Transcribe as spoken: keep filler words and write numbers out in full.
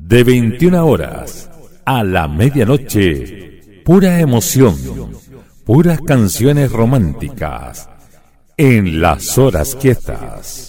De veintiuna horas a la medianoche, pura emoción, puras canciones románticas, en las horas quietas.